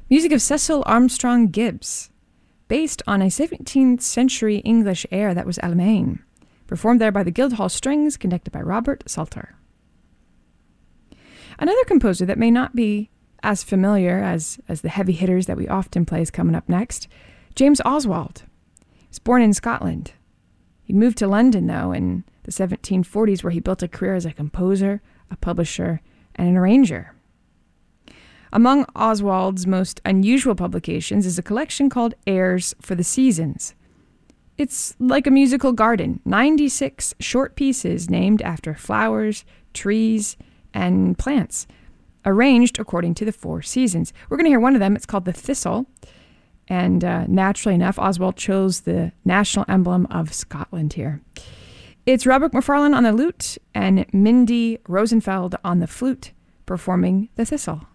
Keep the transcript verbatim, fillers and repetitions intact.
Music of Cecil Armstrong Gibbs, based on a seventeenth century English air that was Almain, performed there by the Guildhall Strings, conducted by Robert Salter. Another composer that may not be as familiar as, as the heavy hitters that we often play is coming up next, James Oswald. He was born in Scotland. He moved to London, though, in the seventeen forties, where he built a career as a composer, a publisher, and an arranger. Among Oswald's most unusual publications is a collection called Airs for the Seasons. It's like a musical garden, ninety-six short pieces named after flowers, trees, and plants, arranged according to the four seasons. We're going to hear one of them. It's called The Thistle. And uh, naturally enough, Oswald chose the national emblem of Scotland here. It's Robert Macfarlane on the lute and Mindy Rosenfeld on the flute performing The Thistle.